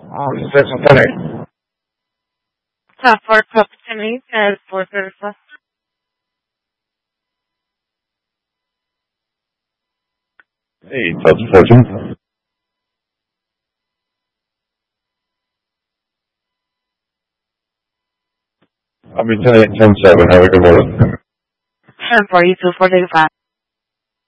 This is funny. Top for opportunities as for service. Hey, Touch Fortune. I'm in 10-7. Have a good morning. 1042 45.